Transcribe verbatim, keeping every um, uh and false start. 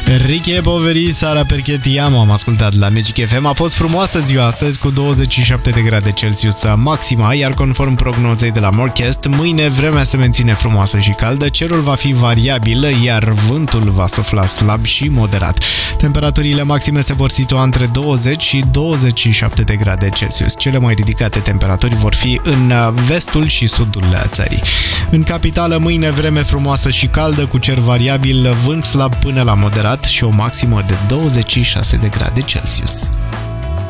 Ricky Poveri, Sara Perchetiamo am ascultat la Magic F M. A fost frumoasă ziua astăzi cu douăzeci și șapte de grade Celsius maxima, iar conform prognozei de la Morchest, mâine vremea se menține frumoasă și caldă, cerul va fi variabil, iar vântul va sufla slab și moderat. Temperaturile maxime se vor situa între douăzeci și douăzeci și șapte de grade Celsius. Cele mai ridicate temperaturi vor fi în vestul și sudul țării. În capitală, mâine vreme frumoasă și caldă, cu cer variabil, vânt slab până la moderat și o maximă de douăzeci și șase de grade Celsius.